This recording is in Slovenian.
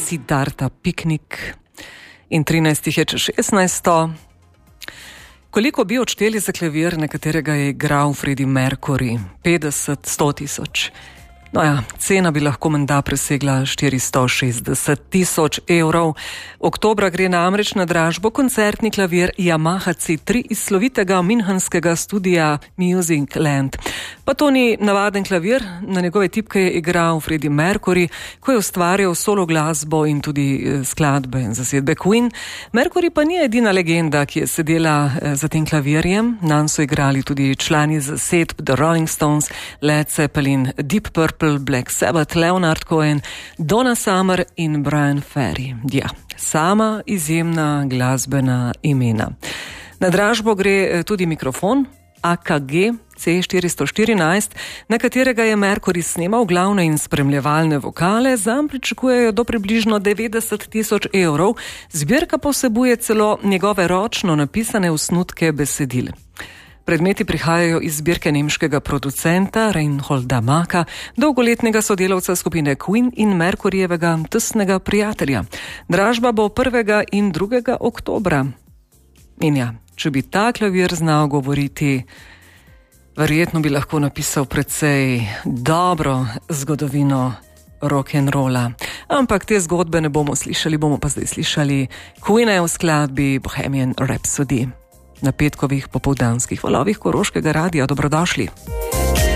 Siddharta Piknik in 13 je čez 16. Koliko bi odšteli za klavir, na katerega je igral Freddie Mercury? 50, 100 tisoč. No ja, cena bi lahko menda presegla 460 tisoč evrov. Oktobra gre namreč na dražbo koncertni klavir Yamaha C3 iz slovitega minhenskega studija Musicland. Pa to ni navaden klavir, na njegove tipke je igral Freddie Mercury, ko je ustvarjal solo glasbo in tudi skladbe zasedbe Queen. Mercury pa ni edina legenda, ki je sedela za tem klavirjem. Nanj so igrali tudi člani zasedb The Rolling Stones, Led Zeppelin, Deep Purple, Black Sabbath, Leonard Cohen, Donna Summer in Brian Ferry. Ja, sama izjemna glasbena imena. Na dražbo gre tudi mikrofon AKG C414, na katerega je Mercury snemal glavne in spremljevalne vokale. Zanj pričakujejo do približno 90 tisoč evrov. Zbirka posebuje celo njegove ročno napisane osnutke besedil. Predmeti prihajajo iz zbirke nemškega producenta Reinholda Maka, dolgoletnega sodelavca skupine Queen in Mercuryjevega tesnega prijatelja. Dražba bo 1. in 2. oktobra. In ja, če bi ta klavir znal govoriti, verjetno bi lahko napisal precej dobro zgodovino rock'n'rolla. Ampak te zgodbe ne bomo slišali, bomo pa zdaj slišali Queen v skladbi Bohemian Rhapsody. Na petkovih popoldanskih valovih Koroškega radia. Dobrodošli.